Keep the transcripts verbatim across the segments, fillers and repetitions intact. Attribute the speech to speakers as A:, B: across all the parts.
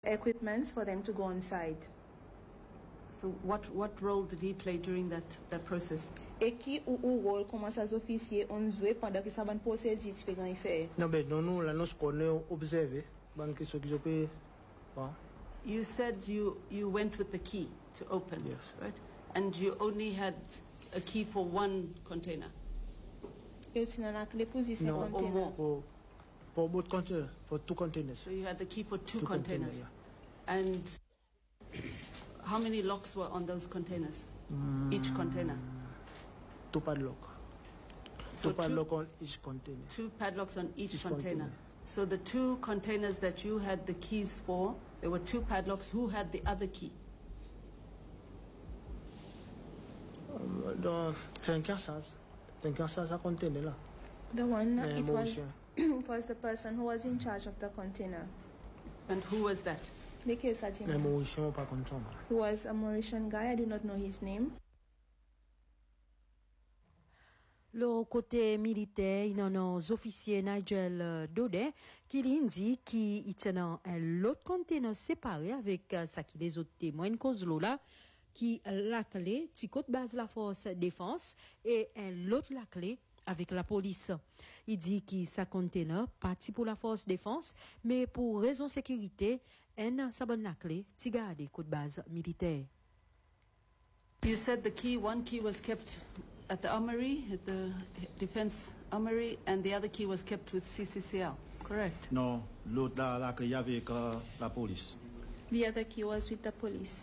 A: equipments for them to go on site.
B: So what what role did he play during that that process?
A: Et qui ou ou rôle comment ces officiers ont joué pendant que ça va procédure tu peux gagner faire?
C: Non ben non nous là nous connaissons observer ban que ce que je peux pas.
B: You said you you went with the key to open,
C: yes,
B: right? And you only had a key for one container.
A: Et tu n'as la clé pour ces
C: containers?
B: No,
C: for for both containers, for two containers.
B: So you had the key for two,
C: two
B: containers.
C: containers
B: yeah. And how many locks were on those containers?
C: Mm,
B: each container?
C: Two padlocks.
B: So
C: two padlocks on each container.
B: Two padlocks on each,
C: each
B: container.
C: container.
B: So the two containers that you had the keys for, there were two padlocks. Who had the other key?
C: Um, the Tenkassas. Tenkassas a container là.
A: The one uh, it was it was the person who was in charge of the container.
B: And who was that?
A: He was a Mauritian guy. I do not know his name.
D: Le côté militaire, il y a un officier Nigel Dodé qui dit qu'il y a un autre conteneur séparé avec ça qui les autres témoins cause là qui la clé, qui côté base la force défense et un autre la clé avec la police. Il dit que ça conteneur parti pour la force défense mais pour raison sécurité, un ça bonne la clé, ti garder côté base militaire.
B: You said the key, one key was kept at the armory, at the defense armory, and the other key was kept with C C C L, correct?
E: Non, l'autre là, la clé avec uh, la police.
A: The other key was with the police.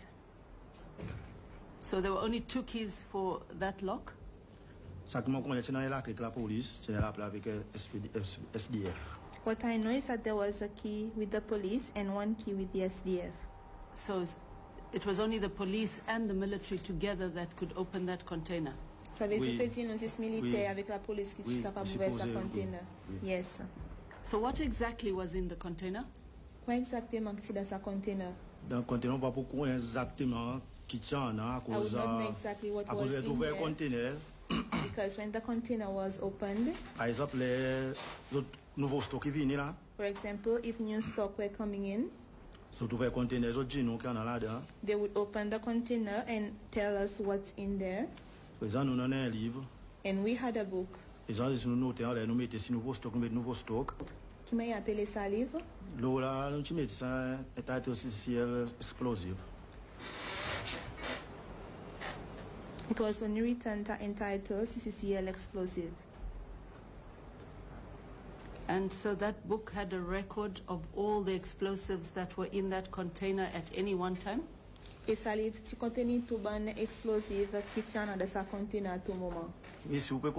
B: So there were only two keys for that lock?
E: Ça que moi connais, c'est la clé avec la police, c'est la clé avec S D F.
A: What I know is that there was a key with the police and one key with the S D F.
B: So it was only the police and the military together that could open that container?
A: Ça veut dire que nous sommes militaires avec la police qui sont capables d'ouvrir ce container. Yes.
B: So what exactly was in the container?
A: Quoi exactement qui dans ce container?
E: Dans le container, pas beaucoup exactement qui tient à cause
A: à cause de
E: l'ouvert container.
A: Because when the container was opened,
E: par exemple les nouveaux stocks qui viennent là.
A: For example, if new stock were coming in,
E: so ouvert container autres nous qui en là-dedans.
A: They would open the container and tell us what's in there.
E: Nous avons un livre.
A: And we had a book.
E: Ils ont nous noté là nous mettons ces nouveaux stocks, nous mettons nouveaux stocks.
A: Qui m'a appelé ça livre?
E: Là nous mettons ça état C C C L explosive.
A: It was only written entitled C C C L explosive.
B: And so that book had a record of all the explosives that were in that container at any one time?
A: Et ça livre qui contenait tout ban explosif qui tient dans ce container à tout moment.
E: If you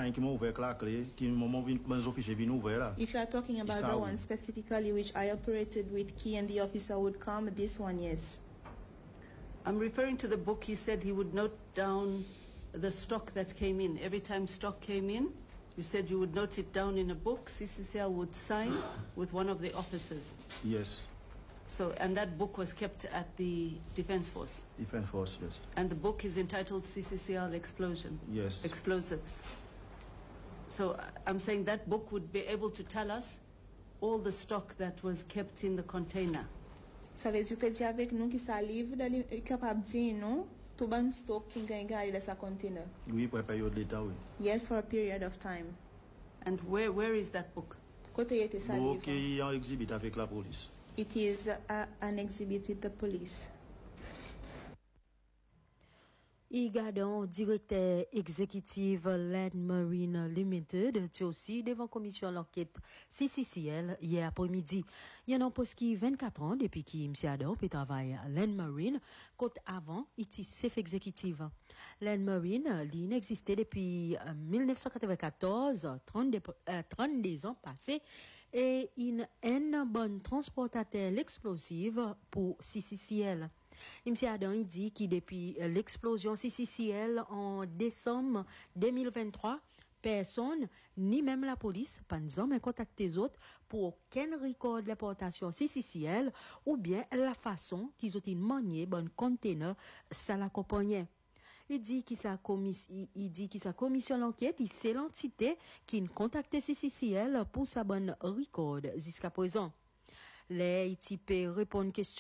A: are talking about the one specifically which I operated with key and the officer would come, this one, yes.
B: I'm referring to the book. He said he would note down the stock that came in. Every time stock came in, you said you would note it down in a book. C C C L would sign with one of the officers.
E: Yes.
B: So, and that book was kept at the Defense Force?
E: Defense Force, yes.
B: And the book is entitled C C C L Explosion?
E: Yes.
B: Explosives. So I'm saying that book would be able to tell us all the stock that was kept in the container.
A: Ça veut dire que avec nous qui ça livre capable dire non tout ban stock qui gagne dans sa container.
E: Oui, pour une période de temps, oui.
A: Yes, for a period of time.
B: And where where is that book?
A: Côté était ça livre.
E: Book qui est en exhibit avec la police.
A: It is a, an exhibit with the police.
D: Igadon, directeur exécutif Land Marine Limited, tu aussi devant commission l'enquête C C C L hier après-midi. Il y a un poste qui vingt-quatre ans depuis qui M. Adon peut travailler à Land Marine, côte avant, il est chef exécutif. Land Marine, il n'existait depuis dix-neuf cent quatre-vingt-quatorze, trente-deux ans passés, et il est un bon transportateur explosif pour C C C L. M. Adam il dit que depuis l'explosion C C C L en décembre deux mille vingt-trois, personne, ni même la police, pas jamais contacté les autres pour aucun record de l'importation C C C L ou bien la façon qu'ils ont manié bon conteneur ça l'accompagnait. Il dit qu'il sa commission, il dit qu'il sa commission l'enquête, c'est l'entité qui contacté C C C L pour sa bonne record jusqu'à présent. Les I T P répondent question